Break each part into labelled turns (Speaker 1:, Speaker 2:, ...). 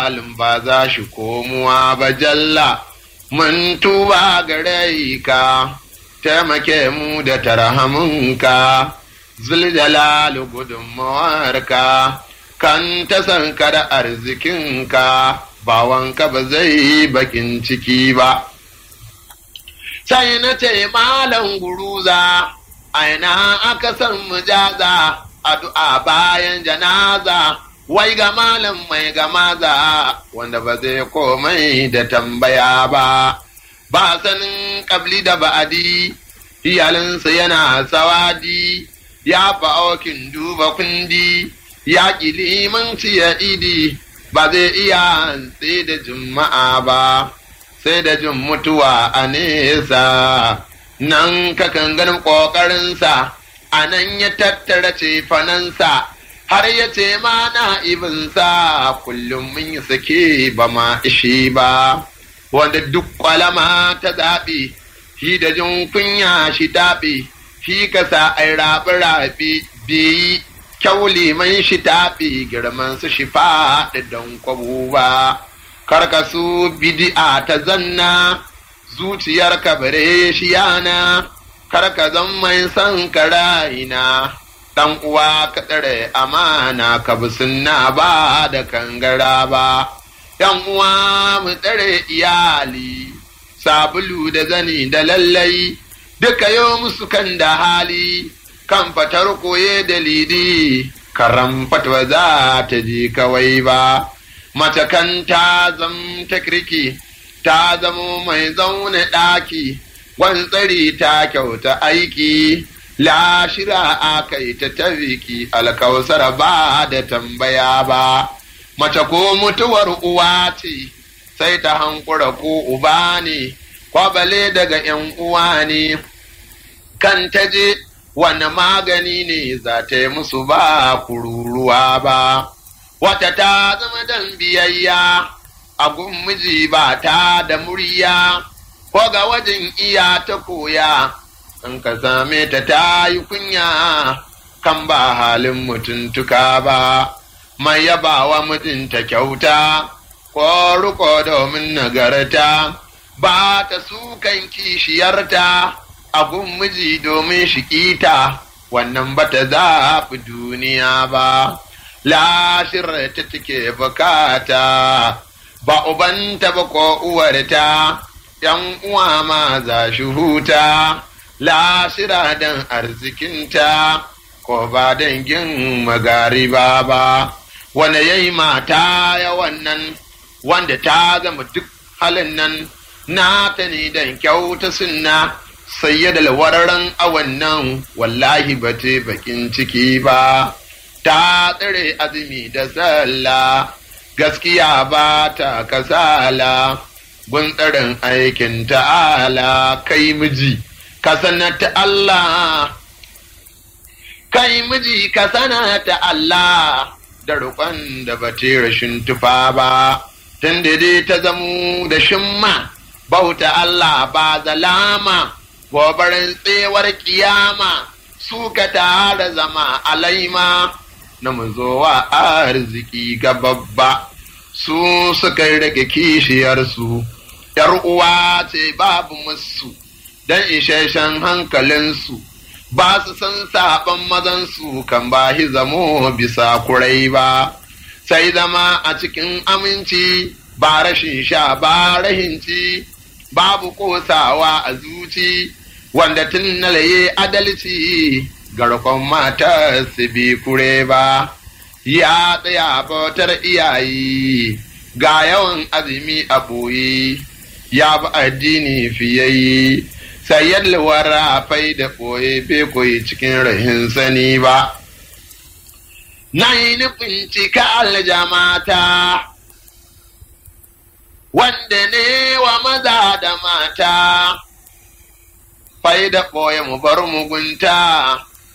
Speaker 1: halin ba za shi komuwa ba jalla mun tuba gare ka taimake mu da tarhamunka zuljalalu gudunmawarka kan ta sanka da arzikinka bawanka ba zai bakin ciki ba. Sai na ce malam guruza aina aka san mujaza addu'a bayan janaza wai ga malam mai gamaza wanda ba zai komai da tambaya ba sanin kabli da ba'adi iyalinsa yana sawadi ya fa'okin duba kundi ya ƙi limanci ya idi ba zai iya sai da juma'a ba sai da jin mutuwa a nesa nan kakan ganin ƙoƙarinsa a nan ya tattara cefanansa har ya ce ma na'ibinsa kullum mun yi sake ba ma ishi ba wanda duk kwalama ta zaɓi shi da jin kunya shi taɓi shi kasa ai raɓi biyi kyau liman shi taɓi girman su shi faɗi don kwabo ba karkasu bidi'a ta zanna zuciyar kabare shi yana karka zan mai son karayina dan uwa ka tsare amana ka bi sunna ba da kangara ba yan uwa mu tsare iyali sabulu da zani da lallai duka yau musu kan da hali kan fatar koye da lidi karam fatwa za ta ji kawai ba mace kan ta zam ta kirki ta zamo mai zaune ɗaki wantsari ta kyauta aiki lashira aka yi ta tariki alkausar ba da tambaya ba mace ko mutuwar uwa ce sai ta hankura ko uba ne kwabale daga ‘yan uwa ne kan ta je wani magani ne za ta yi musu ba kururuwa ba wata ta zama dan biyayya a gun miji ba ta da murya ko ga wajen iya ta koya in ka same ta ta yi kunya kan ba halin mutuntuka ba mai yabawa mutunta kyauta ko riko domin nagarta ba ta sukan kishiyarta a gun miji domin shikita wannan ba ta zafi duniya ba lashirar ta take bukata ba ubanta ba ko uwarta ‘yan uwa ma za shi huta lashira don arzikinta ko ba dangin magariba ba wanda ya yi mata ya wannan wanda ta zama duk halin nan na ta ne don kyauta sunna sai ya dalwararren a wannan wallahi ba ce bakin ciki ba ta tsire azumi da sallah gaskiya ba ta kasala guntarin aikin ta'ala kai miji ka sanata Allah kai miji ka sanata Allah da roƙon da ba ta rashin tufa ba tun da dai ta zamu da shimma bauta Allah ba zalama gobarin tsewar kiyama suka tare zama alaima na muzowa arziki ga babba su suka rage kishiyarsu ‘yar uwa ce babu musu don isheshen hankalinsu ba su san saɓan mazansu kan ba shi zamo bisa kurai ba sai zama a cikin aminci ba rashin sha ba rahinci babu kosawa a zuci wanda tun nalaye adalci garkon mata su bi kure ba ya tsaya bautar iyaye ga yawan azumi a ɓoye ya bi addini fiye sai yalwar rafai da ɓoye bai koyi cikin rahin sani ba na yi nufin cika aljamata wanda ne wa maza da mata fai da ɓoye mu bar mugunta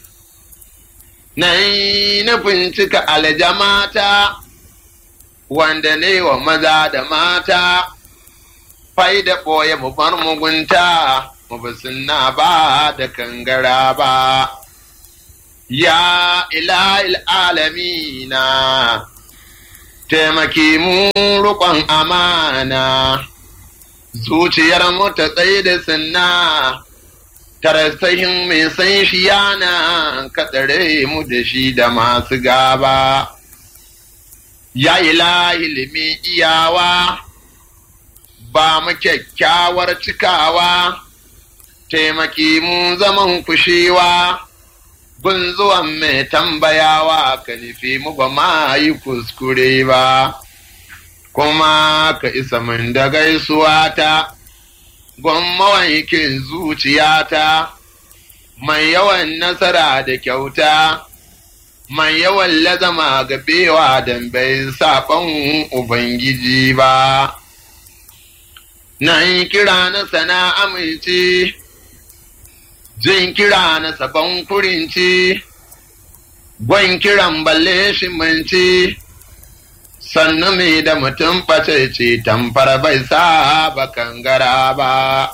Speaker 1: na yi nufin cika aljamata wanda ne wa maza da mata fai da ɓoye mu bar mugunta mu bi sunna ba da kangara ba ya ilahil alamina taimaki mu riƙon amana, zuciyar mu ta tsaye da sunna, tarasahin mai san shi yana katsare mu da shi da masu gaba. Ya ilahi ilimi iyawa, ba mu kyakkyawar cikawa, taimaki mu zaman kushewa, gun zuwan mai tambayawa ka nufi mu ba ma yi kuskure ba, kuma ka isa min da gaisuwa ta, gun mawankin zuciyata, mai yawan nasara da kyauta, mai yawan lazama gabewa don bai saɓon Ubangiji ba. Na yi kira na sana amince, jin kira na sabon kurinci, gwan kiran balle shi manci, sannu mai da mutum ɓace tamfar bai saba kangara ba.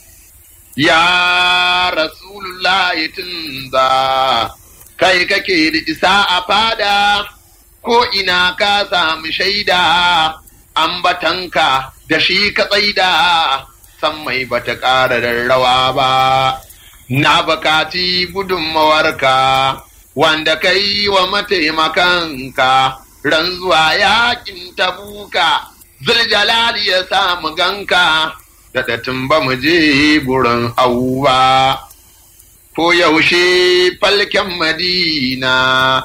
Speaker 1: Ya Rasulullahi tunza, kai kake da isa a fada, ko ina ka samu shaida, ambatanka da shi ka tsaida, san mai bata ƙara rarrawa ba. Na bukaci gudunmawarka, wanda kai wa mataimakanka, ran zuwa yakin tabuka, Zuljalali ya samu ganka, daɗatin ba mu je gurin auba. Ko yaushe falken Madina,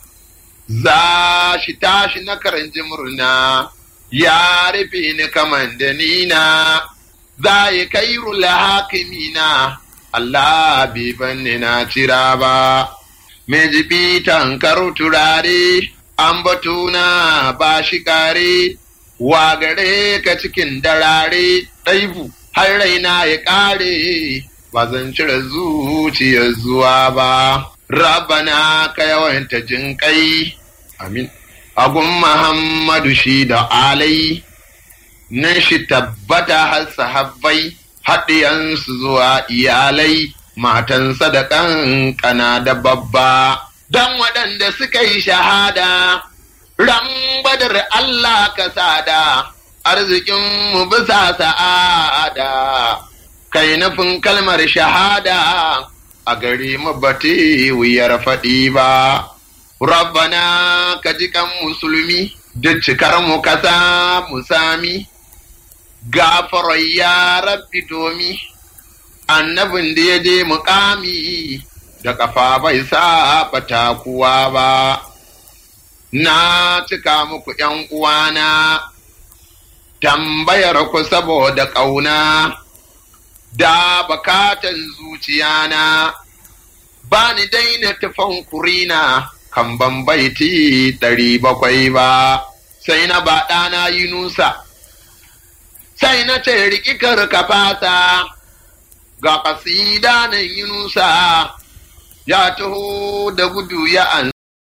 Speaker 1: za shi tashi na karanci murna, ya rufe ni kaman da nina, za yi kairu hakimina, Allah bai banni na cira ba. Me jibi tankar turare, an batuna ba shi kare, wa gare ka cikin darare, ɗaibu har raina ya ƙare. Ba zan cire zuciyar zuwa ba, Rabbana ka yawanta jinƙai, amin. Agun Muhammadu shi da alai, nan shi tabbata har sahabbai, haɗiyansu zuwa iyalai, matansa da ƙanƙana da babba, don waɗanda suka yi shahada, ran badar Allah ka sada, arzikinmu bisa sa'ada. Kai nufin kalmar shahada a gari mu bati wuyar faɗi ba. Rabbana ka ji kan musulmi, duk cikar mu kasa mu sami, gafarar ya rabbi domi, annabin da ya je muƙami, da ƙafa bai sa takuwa ba. Na cika muku ’yan uwana, tambayar ku saboda ƙauna, da bakatan zuciyana, ba ni daina tufan kurina, kan ban baiti 700 ba, sai na ba ɗana Yunusa, sai na ce riƙi ka fasa, ga ƙasida nan Yunusa, ya taho da gudu ya an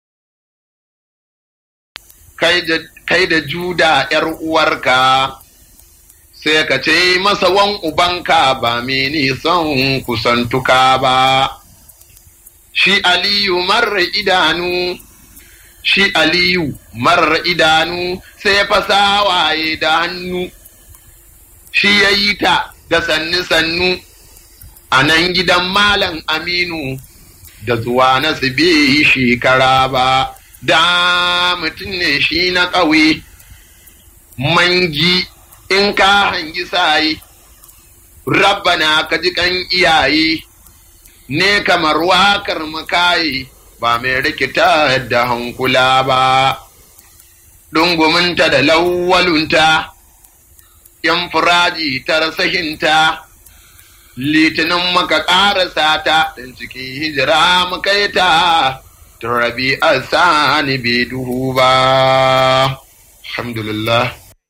Speaker 1: kai da Juda ’yar uwarka, sai ka ce masa wan ubanka ba me nisan kusantuka ba. Shi Aliyu marar idanu, shi Aliyu marar idanu, sai fasa waye da hannu, shi ya yi ta da sannu-sannu, a nan gidan Malam Aminu, da zuwa na su bai shekara ba, da mutum ne shi na ƙauye, mangi in ka hangi sayi, Rabbana ka ji kan iyaye, ne kamar wakar makayi, ba mai rikita da hankula ba, ɗunguminta da lawalunta, ‘yan furaji ta rasahinta, litinin maka ƙarasa ta, ɗan cikin hijira muka yi ta, turabi a sani bai duhu ba. Alhamdulillah.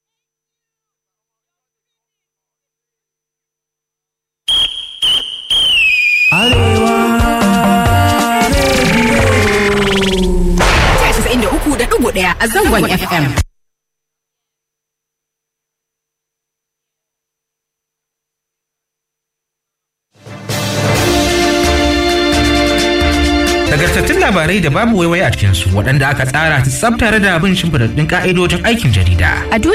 Speaker 2: Arewa Radio 93.1 a zangon FM.
Speaker 3: Daga Nagartattun labarai da babu waiwai a cikinsu waɗanda aka tsara su tsab tare da bin shimfiɗaɗɗun ƙa'idojin aikin jarida.